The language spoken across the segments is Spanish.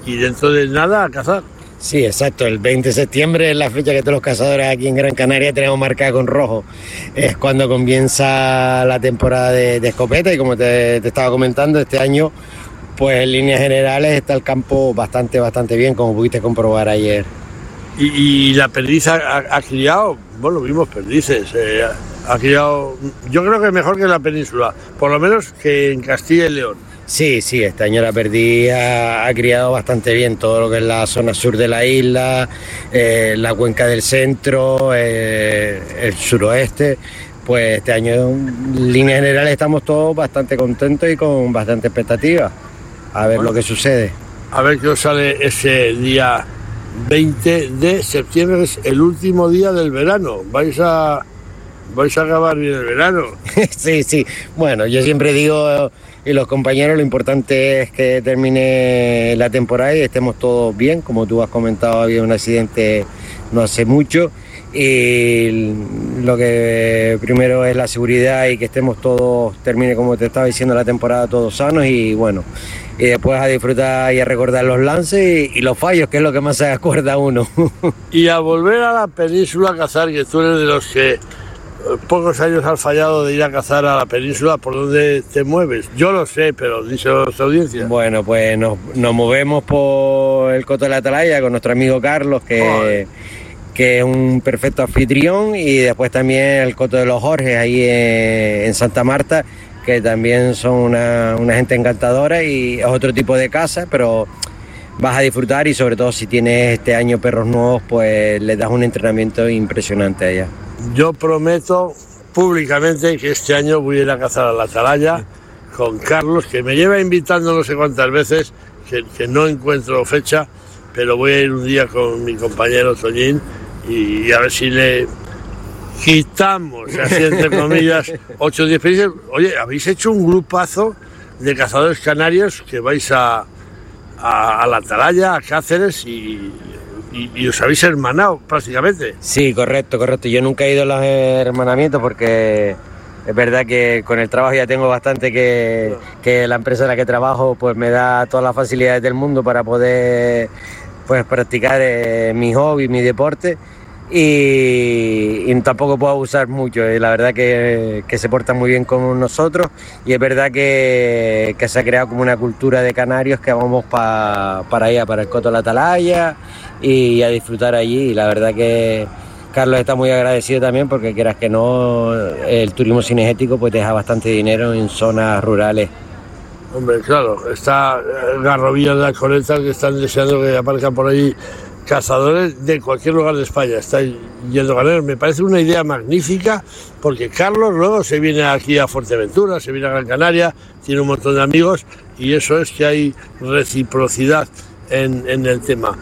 y dentro de nada a cazar. Sí, exacto. El 20 de septiembre es la fecha que todos los cazadores aquí en Gran Canaria tenemos marcada con rojo. Es cuando comienza la temporada de escopeta y como te estaba comentando, este año, pues en líneas generales está el campo bastante bien, como pudiste comprobar ayer. Y la perdiz ha criado, bueno, vimos perdices, ha criado, yo creo que mejor que en la península, por lo menos que en Castilla y León. Sí, este año la perdiz ha criado bastante bien todo lo que es la zona sur de la isla, la cuenca del centro, el suroeste. Pues este año en líneas generales estamos todos bastante contentos y con bastante expectativa. A ver lo que sucede. A ver qué os sale ese día 20 de septiembre, es el último día del verano. Vais a acabar bien el verano. Sí. Bueno, yo siempre digo, y los compañeros, lo importante es que termine la temporada y estemos todos bien. Como tú has comentado, había un accidente no hace mucho. Y lo que primero es la seguridad y que estemos todos, termine como te estaba diciendo la temporada, todos sanos y bueno, y después a disfrutar y a recordar los lances y los fallos, que es lo que más se acuerda uno. Y a volver a la península a cazar, que tú eres de los que pocos años has fallado de ir a cazar a la península. ¿Por dónde te mueves? Yo lo sé, pero díselo a nuestra audiencia. Bueno, pues nos movemos por el Coto de la Atalaya con nuestro amigo Carlos, que es un perfecto anfitrión, y después también el Coto de los Jorges ahí en Santa Marta, que también son una gente encantadora y es otro tipo de caza, pero vas a disfrutar y sobre todo si tienes este año perros nuevos, pues les das un entrenamiento impresionante allá. Yo prometo públicamente que este año voy a ir a cazar a la Atalaya con Carlos, que me lleva invitando no sé cuántas veces, que no encuentro fecha, pero voy a ir un día con mi compañero Toñín y a ver si le quitamos, así entre comillas, 8 o 10 países. Oye, habéis hecho un grupazo de cazadores canarios que vais a la Atalaya, a Cáceres y os habéis hermanado prácticamente. Sí, correcto. Yo nunca he ido a los hermanamientos porque es verdad que con el trabajo ya tengo bastante que la empresa en la que trabajo pues me da todas las facilidades del mundo para poder pues practicar mi hobby, mi deporte y tampoco puedo abusar mucho. Y la verdad que se portan muy bien con nosotros y es verdad que se ha creado como una cultura de canarios que vamos para allá, para el Coto de la Atalaya y a disfrutar allí. Y la verdad que Carlos está muy agradecido también porque quieras que no, el turismo cinegético pues deja bastante dinero en zonas rurales. Hombre, claro, está Garrovillo de la Coleta, que están deseando que aparezcan por ahí cazadores de cualquier lugar de España. Está yendo a ganar. Me parece una idea magnífica porque Carlos luego se viene aquí a Fuerteventura, se viene a Gran Canaria, tiene un montón de amigos y eso es que hay reciprocidad en el tema.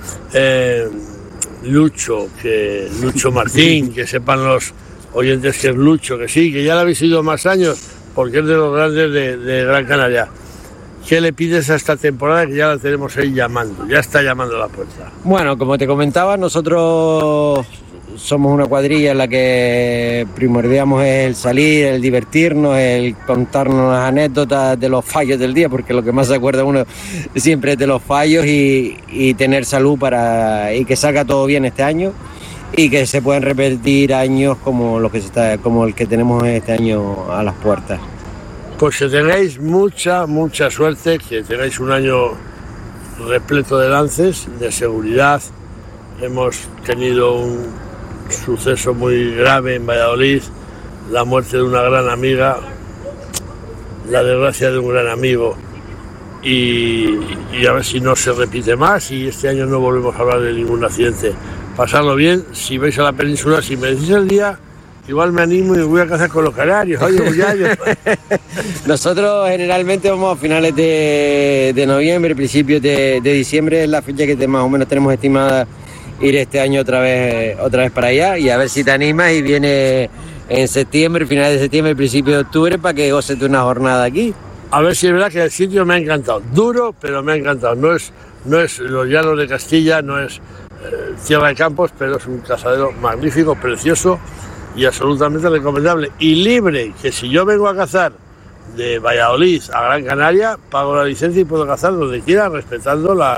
Lucho Martín, que sepan los oyentes que es Lucho, que sí, que ya le habéis ido más años porque es de los grandes de Gran Canaria. ¿Qué le pides a esta temporada que ya la tenemos ahí llamando? Ya está llamando a la puerta. Bueno, como te comentaba, nosotros somos una cuadrilla en la que primordiamos el salir, el divertirnos, el contarnos las anécdotas de los fallos del día, porque lo que más se acuerda uno siempre es de los fallos y tener salud y que salga todo bien este año y que se puedan repetir años como el que tenemos este año a las puertas. Pues que tengáis mucha suerte, que tengáis un año repleto de lances, de seguridad. Hemos tenido un suceso muy grave en Valladolid, la muerte de una gran amiga, la desgracia de un gran amigo y a ver si no se repite más y este año no volvemos a hablar de ningún accidente. Pasadlo bien, si vais a la península, si me decís el día, igual me animo y voy a cazar con los canarios. Oye, Nosotros generalmente vamos a finales de noviembre, principios de diciembre, es la fecha que más o menos tenemos estimada ir este año otra vez para allá y a ver si te animas y viene en septiembre, finales de septiembre, principio de octubre para que goces de una jornada aquí. A ver si es verdad que el sitio me ha encantado, duro, pero me ha encantado. No es los llanos de Castilla, no es Tierra de Campos, pero es un cazadero magnífico, precioso y absolutamente recomendable y libre, que si yo vengo a cazar de Valladolid a Gran Canaria, pago la licencia y puedo cazar donde quiera, respetando las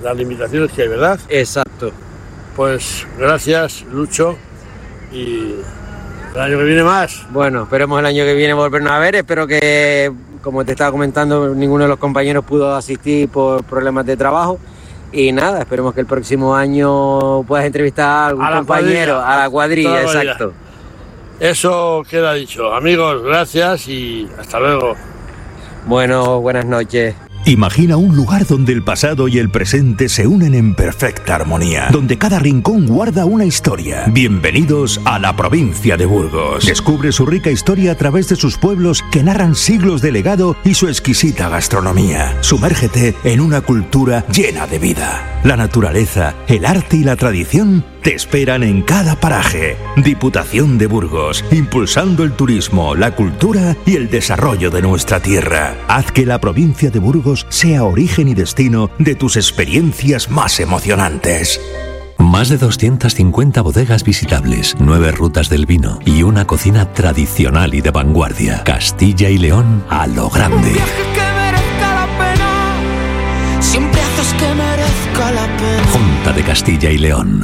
las limitaciones que hay, ¿verdad? Exacto. Pues gracias, Lucho, y el año que viene más. Bueno, esperemos el año que viene volvernos a ver. Espero que, como te estaba comentando, ninguno de los compañeros pudo asistir por problemas de trabajo. Y nada, esperemos que el próximo año puedas entrevistar a algún compañero, a la cuadrilla, exacto. Eso queda dicho. Amigos, gracias y hasta luego. Bueno, buenas noches. Imagina un lugar donde el pasado y el presente se unen en perfecta armonía, donde cada rincón guarda una historia. Bienvenidos a la provincia de Burgos. Descubre su rica historia a través de sus pueblos que narran siglos de legado y su exquisita gastronomía. Sumérgete en una cultura llena de vida. La naturaleza, el arte y la tradición te esperan en cada paraje. Diputación de Burgos, impulsando el turismo, la cultura y el desarrollo de nuestra tierra. Haz que la provincia de Burgos sea origen y destino de tus experiencias más emocionantes. Más de 250 bodegas visitables, 9 rutas del vino y una cocina tradicional y de vanguardia. Castilla y León a lo grande. Un viaje que merezca la pena. Siempre haces que merezca la pena. Junta de Castilla y León.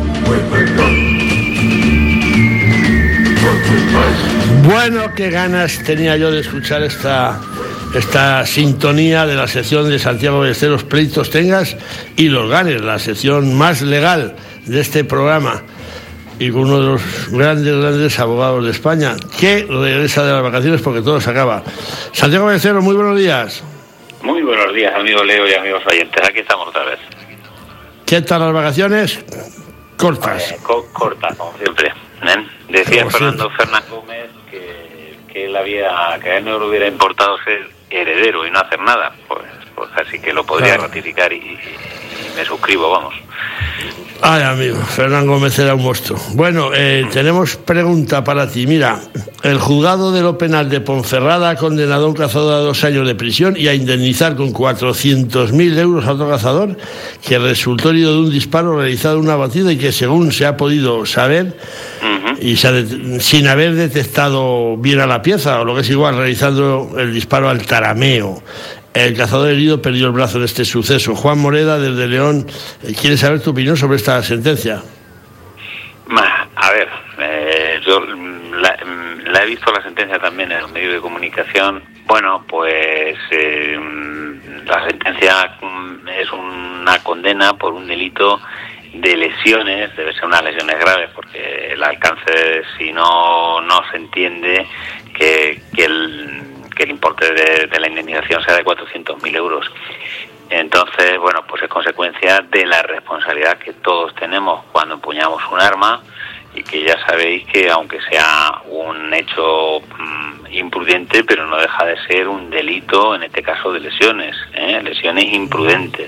Bueno, qué ganas tenía yo de escuchar esta sintonía de la sección de Santiago Ballesteros, Pleitos Tengas y los Ganes, la sección más legal de este programa, y con uno de los grandes abogados de España, que regresa de las vacaciones porque todo se acaba. Santiago Ballesteros, muy buenos días. Muy buenos días, amigo Leo y amigos oyentes. Aquí estamos otra vez. ¿Qué tal las vacaciones? Cortas. Cortas, como siempre. Decía Fernando Fernández Gómez que él que a él no le hubiera importado ser heredero y no hacer nada. Pues así que lo podría ratificar y me suscribo, vamos. Ay, amigo, Fernando Gómez era un monstruo. Bueno, tenemos pregunta para ti. Mira, el juzgado de lo penal de Ponferrada ha condenado a un cazador a 2 años de prisión y a indemnizar con 400.000 euros a otro cazador que resultó herido de un disparo realizado en una batida y que, según se ha podido saber, y sin haber detectado bien a la pieza, o lo que es igual, realizando el disparo al tarameo. El cazador herido perdió el brazo en este suceso. Juan Moreda, desde León, quiere saber tu opinión sobre esta sentencia. A ver, yo la he visto la sentencia también en los medios de comunicación. Bueno, pues la sentencia es una condena por un delito de lesiones, debe ser unas lesiones graves, porque el alcance, si no se entiende que el importe de la indemnización sea de 400.000 euros. Entonces, bueno, pues es consecuencia de la responsabilidad que todos tenemos cuando empuñamos un arma, y que ya sabéis que aunque sea un hecho imprudente, pero no deja de ser un delito, en este caso de lesiones imprudentes.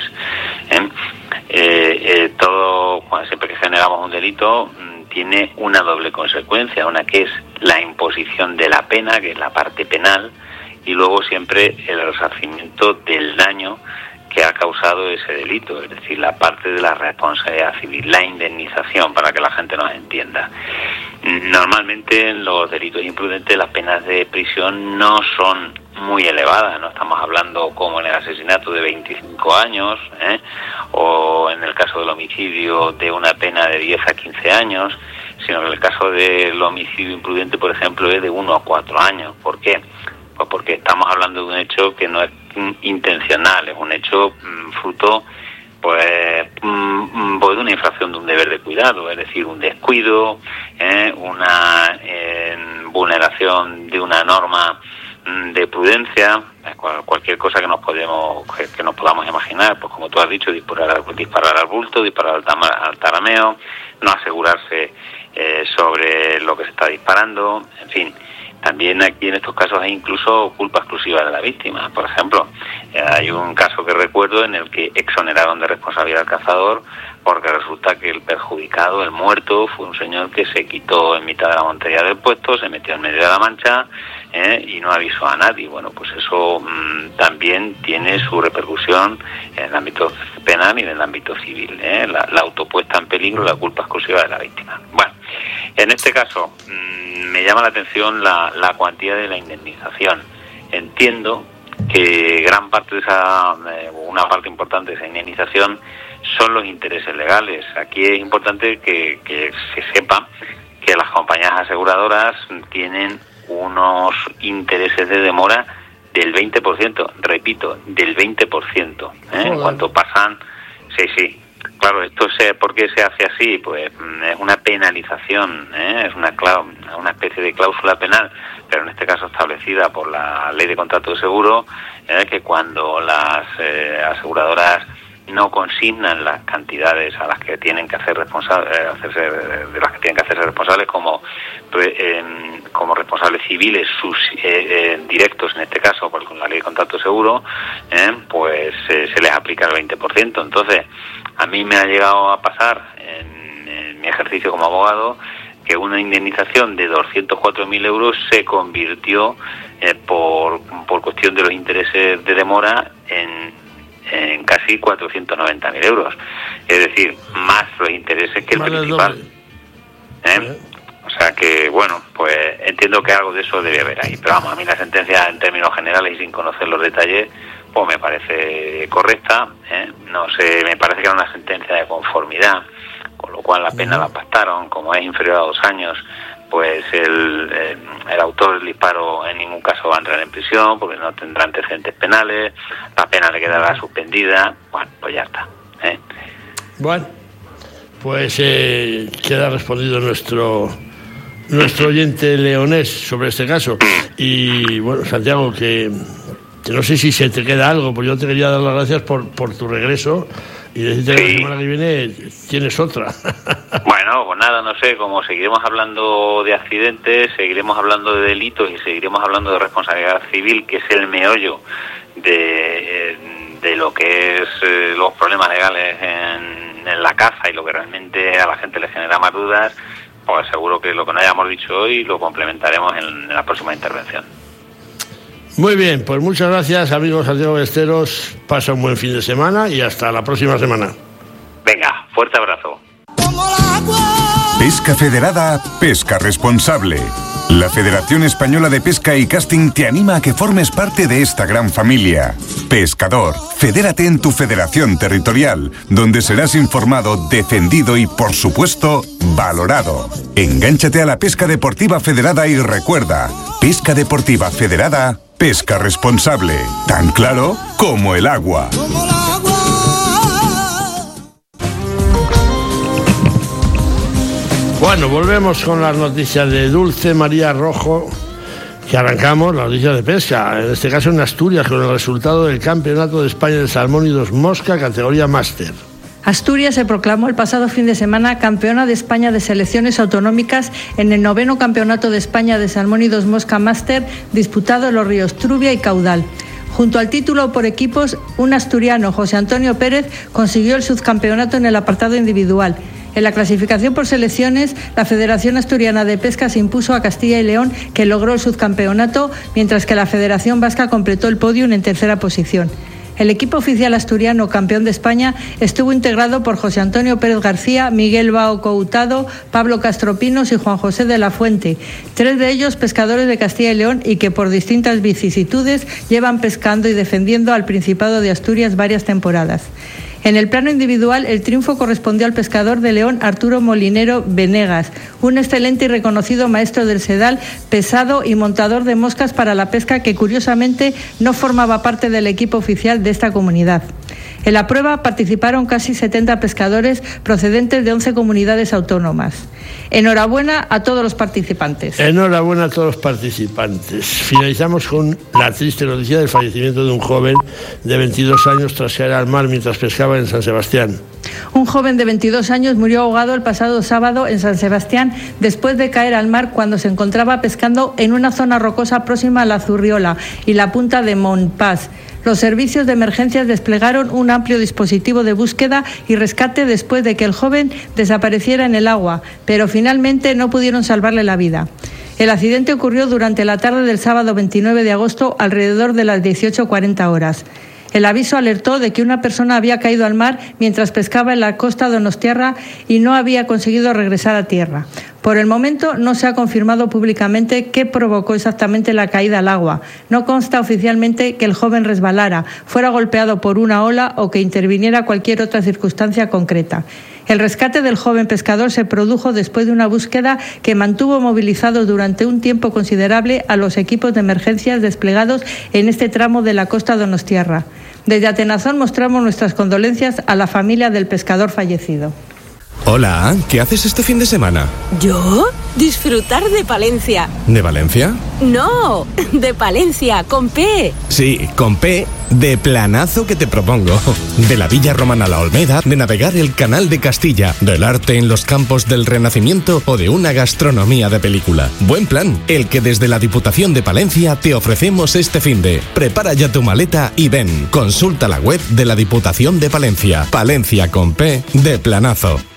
Todo, siempre que generamos un delito, tiene una doble consecuencia, una que es la imposición de la pena, que es la parte penal, y luego siempre el resarcimiento del daño que ha causado ese delito, es decir, la parte de la responsabilidad civil, la indemnización, para que la gente nos entienda. Normalmente en los delitos imprudentes las penas de prisión no son muy elevadas, no estamos hablando como en el asesinato de 25 años, o en el caso del homicidio de una pena de 10 a 15 años, sino que en el caso del homicidio imprudente, por ejemplo, es de 1 a 4 años. ¿Por qué? Pues porque estamos hablando de un hecho que no es intencional, es un hecho fruto de una infracción de un deber de cuidado, es decir, un descuido, una vulneración de una norma de prudencia, cualquier cosa que nos podamos imaginar, pues como tú has dicho, disparar al bulto, disparar al tarameo, no asegurarse sobre lo que se está disparando, en fin. También aquí en estos casos hay incluso culpa exclusiva de la víctima. Por ejemplo, hay un caso que recuerdo en el que exoneraron de responsabilidad al cazador, porque resulta que el perjudicado, el muerto, fue un señor que se quitó en mitad de la montería del puesto, se metió en medio de la mancha y no avisó a nadie. Bueno, pues eso también tiene su repercusión en el ámbito penal y en el ámbito civil. La autopuesta en peligro, la culpa exclusiva de la víctima. Bueno, en este caso me llama la atención la cuantía de la indemnización. Entiendo que gran parte de una parte importante de esa indemnización son los intereses legales. Aquí es importante que se sepa que las compañías aseguradoras tienen unos intereses de demora del 20%, repito, del 20%, en cuanto pasan. Sí, claro, ¿por qué se hace así? Pues es una penalización, es una especie de cláusula penal, pero en este caso establecida por la Ley de Contrato de Seguro, que cuando las aseguradoras no consignan las cantidades a las que tienen que hacerse responsables como responsables civiles directos, en este caso con la Ley de Contrato de Seguro, pues se les aplica el 20%. Entonces, a mí me ha llegado a pasar en mi ejercicio como abogado que una indemnización de 204.000 euros se convirtió por cuestión de los intereses de demora en casi 490.000 euros, es decir, más los intereses que el principal. O sea que, bueno, pues entiendo que algo de eso debe haber ahí, pero vamos, a mí la sentencia en términos generales y sin conocer los detalles, pues me parece correcta, no sé, me parece que era una sentencia de conformidad, con lo cual la pena la pactaron, como es inferior a 2 años, pues el autor del disparo en ningún caso va a entrar en prisión porque no tendrá antecedentes penales, la pena le quedará suspendida, bueno, pues ya está. Bueno, pues queda respondido nuestro oyente leonés sobre este caso. Y bueno, Santiago, que no sé si se te queda algo, pues yo te quería dar las gracias por tu regreso y decirte que la semana que viene tienes otra. Bueno, pues nada, no sé, como seguiremos hablando de accidentes, seguiremos hablando de delitos y seguiremos hablando de responsabilidad civil, que es el meollo de lo que es los problemas legales en la caza y lo que realmente a la gente le genera más dudas, pues seguro que lo que no hayamos dicho hoy lo complementaremos en la próxima intervención. Muy bien, pues muchas gracias, amigos Santiago Ballesteros. Pasa un buen fin de semana y hasta la próxima semana. Venga, fuerte abrazo. Pesca Federada, pesca responsable. La Federación Española de Pesca y Casting te anima a que formes parte de esta gran familia. Pescador, fedérate en tu federación territorial, donde serás informado, defendido y, por supuesto, valorado. Engánchate a la pesca deportiva federada y recuerda, pesca deportiva federada, pesca responsable. Tan claro como el agua. Bueno, volvemos con las noticias de Dulce María Rojo, que arrancamos las noticias de pesca, en este caso en Asturias, con el resultado del Campeonato de España de Salmónidos Mosca, categoría máster. Asturias se proclamó el pasado fin de semana campeona de España de selecciones autonómicas en el 9º Campeonato de España de Salmónidos Mosca Máster, disputado en los ríos Trubia y Caudal. Junto al título por equipos, un asturiano, José Antonio Pérez, consiguió el subcampeonato en el apartado individual. En la clasificación por selecciones, la Federación Asturiana de Pesca se impuso a Castilla y León, que logró el subcampeonato, mientras que la Federación Vasca completó el podium en tercera posición. El equipo oficial asturiano campeón de España estuvo integrado por José Antonio Pérez García, Miguel Bao Coutado, Pablo Castropinos y Juan José de la Fuente, 3 de ellos pescadores de Castilla y León y que por distintas vicisitudes llevan pescando y defendiendo al Principado de Asturias varias temporadas. En el plano individual, el triunfo correspondió al pescador de León Arturo Molinero Venegas, un excelente y reconocido maestro del sedal, pesado y montador de moscas para la pesca que curiosamente no formaba parte del equipo oficial de esta comunidad. En la prueba participaron casi 70 pescadores procedentes de 11 comunidades autónomas. Enhorabuena a todos los participantes. Enhorabuena a todos los participantes. Finalizamos con la triste noticia del fallecimiento de un joven de 22 años tras caer al mar mientras pescaba en San Sebastián. Un joven de 22 años murió ahogado el pasado sábado en San Sebastián después de caer al mar cuando se encontraba pescando en una zona rocosa próxima a la Zurriola y la punta de Montpaz. Los servicios de emergencias desplegaron un amplio dispositivo de búsqueda y rescate después de que el joven desapareciera en el agua, pero finalmente no pudieron salvarle la vida. El accidente ocurrió durante la tarde del sábado 29 de agosto alrededor de las 18:40 horas. El aviso alertó de que una persona había caído al mar mientras pescaba en la costa donostiarra y no había conseguido regresar a tierra. Por el momento no se ha confirmado públicamente qué provocó exactamente la caída al agua. No consta oficialmente que el joven resbalara, fuera golpeado por una ola o que interviniera cualquier otra circunstancia concreta. El rescate del joven pescador se produjo después de una búsqueda que mantuvo movilizados durante un tiempo considerable a los equipos de emergencias desplegados en este tramo de la costa donostiarra. Desde Atenazón mostramos nuestras condolencias a la familia del pescador fallecido. Hola, ¿qué haces este fin de semana? ¿Yo? Disfrutar de Palencia. ¿De Valencia? No, de Palencia, con P. Sí, con P, de planazo que te propongo. De la Villa Romana La Olmeda, de navegar el Canal de Castilla, del arte en los campos del Renacimiento o de una gastronomía de película. Buen plan, el que desde la Diputación de Palencia te ofrecemos este finde. Prepara ya tu maleta y ven. Consulta la web de la Diputación de Palencia. Palencia con P, de planazo.